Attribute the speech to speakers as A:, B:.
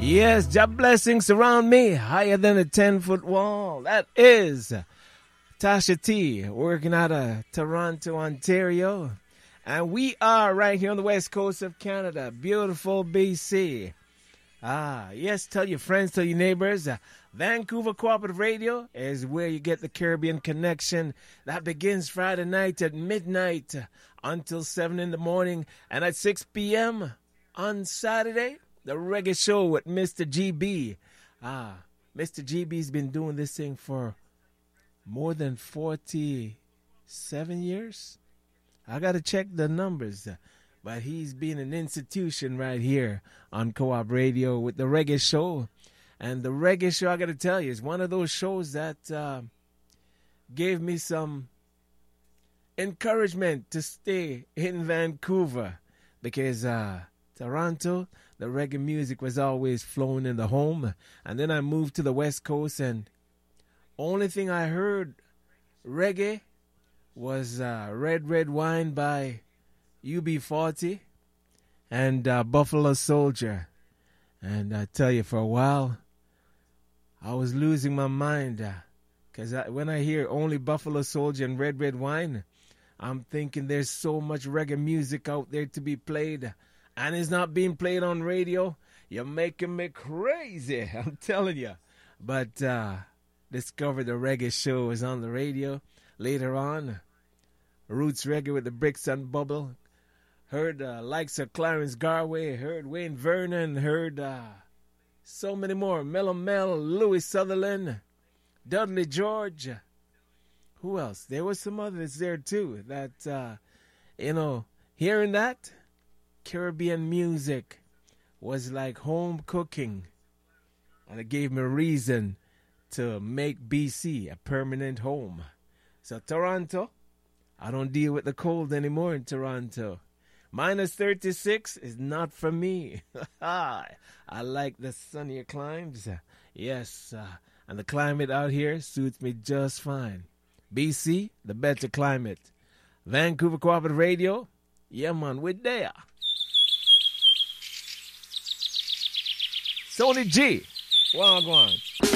A: Yes, job blessings surround me higher than a 10-foot wall. That is Tasha T, working out of Toronto, Ontario. And we are right here on the west coast of Canada, beautiful BC. Yes, tell your friends, tell your neighbors. Vancouver Cooperative Radio is where you get the Caribbean connection. That begins Friday night at midnight until 7 in the morning. And at 6 p.m. on Saturday, the Reggae Show with Mr. GB. Mr. GB's been doing this thing for more than 47 years. I got to check the numbers. But he's been an institution right here on Co-op Radio with the Reggae Show. And the Reggae Show, I got to tell you, is one of those shows that gave me some encouragement to stay in Vancouver. Because Toronto, the reggae music was always flowing in the home. And then I moved to the West Coast, and only thing I heard reggae was Red Red Wine by UB40 and Buffalo Soldier. And I tell you, for a while, I was losing my mind. Because when I hear only Buffalo Soldier and Red Red Wine, I'm thinking there's so much reggae music out there to be played. And it's not being played on radio. You're making me crazy, I'm telling you. But discovered the Reggae Show is on the radio. Later on, Roots Reggae with the Bricks and Bubble. Heard likes of Clarence Garway. Heard Wayne Vernon. Heard so many more. Mellow Mel, Louis Sutherland, Dudley George. Who else? There was some others there too. That, hearing that Caribbean music was like home cooking. And it gave me a reason to make BC a permanent home. So Toronto, I don't deal with the cold anymore in Toronto. Minus 36 is not for me. I like the sunnier climes. Yes, and the climate out here suits me just fine. BC, the better climate. Vancouver Cooperative Radio, yeah man, we're there. Sony G, well, go on.